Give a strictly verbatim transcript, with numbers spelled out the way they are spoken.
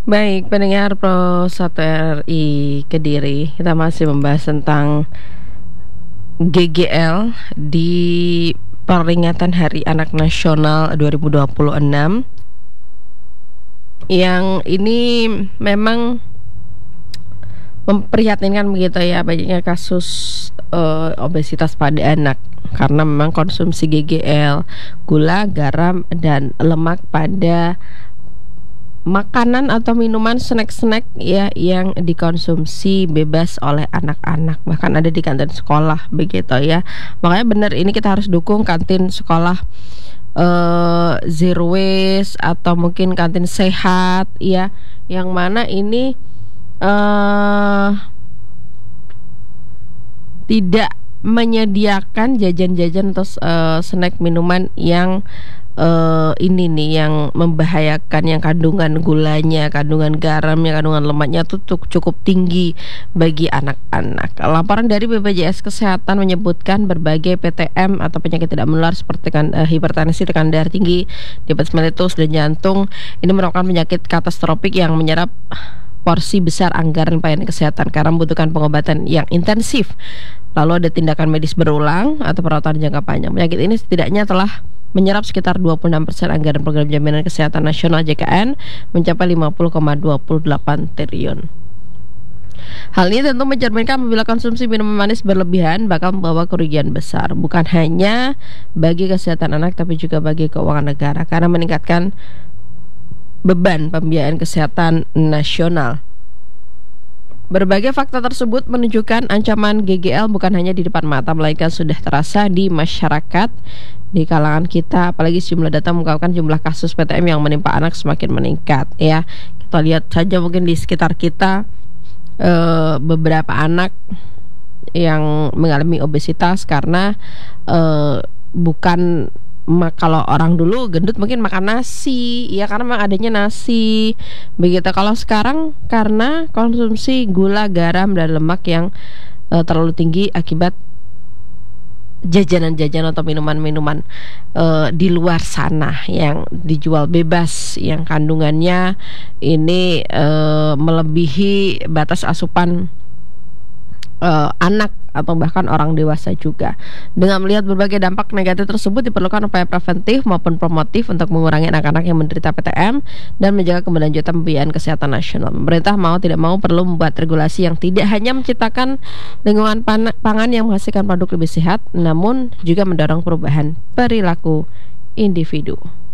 Baik, pendengar Pro satu R I Kediri, kita masih membahas tentang G G L di peringatan Hari Anak Nasional dua ribu dua puluh enam. Yang ini memang memprihatinkan begitu ya, banyaknya kasus uh, obesitas pada anak karena memang konsumsi G G L, gula, garam, dan lemak pada makanan atau minuman snack-snack ya yang dikonsumsi bebas oleh anak-anak, bahkan ada di kantin sekolah begitu ya. Makanya benar, ini kita harus dukung kantin sekolah uh, zero waste atau mungkin kantin sehat ya, yang mana ini uh, tidak menyediakan jajan-jajan atau uh, snack minuman yang uh, ini nih yang membahayakan, yang kandungan gulanya, kandungan garamnya, kandungan lemaknya tuh cukup tinggi bagi anak-anak. Laporan dari B P J S Kesehatan menyebutkan berbagai P T M atau penyakit tidak menular seperti kan, uh, hipertensi, tekanan darah tinggi, diabetes mellitus, dan jantung ini merupakan penyakit katastropik yang menyerap porsi besar anggaran pelayanan kesehatan karena membutuhkan pengobatan yang intensif. Lalu ada tindakan medis berulang atau perawatan jangka panjang. Penyakit ini setidaknya telah menyerap sekitar dua puluh enam persen anggaran program jaminan kesehatan nasional J K N, mencapai lima puluh koma dua delapan triliun. Hal ini tentu mencerminkan apabila konsumsi minuman manis berlebihan bakal membawa kerugian besar, bukan hanya bagi kesehatan anak tapi juga bagi keuangan negara karena meningkatkan beban pembiayaan kesehatan nasional. Berbagai fakta tersebut menunjukkan ancaman G G L bukan hanya di depan mata, melainkan sudah terasa di masyarakat, di kalangan kita. Apalagi sejumlah data mengungkapkan jumlah kasus P T M yang menimpa anak semakin meningkat ya. Kita lihat saja mungkin di sekitar kita e, beberapa anak yang mengalami obesitas karena e, bukan kalau orang dulu gendut mungkin makan nasi ya, karena memang adanya nasi begitu. Kalau sekarang karena konsumsi gula, garam, dan lemak yang uh, terlalu tinggi akibat jajanan-jajanan atau minuman-minuman uh, di luar sana yang dijual bebas, yang kandungannya ini uh, melebihi batas asupan Uh, anak atau bahkan orang dewasa juga. Dengan melihat berbagai dampak negatif tersebut, diperlukan upaya preventif maupun promotif untuk mengurangi anak-anak yang menderita P T M dan menjaga keberlanjutan pembiayaan kesehatan nasional. Pemerintah mau tidak mau perlu membuat regulasi yang tidak hanya menciptakan lingkungan pan- pangan yang menghasilkan produk lebih sehat, namun juga mendorong perubahan perilaku individu.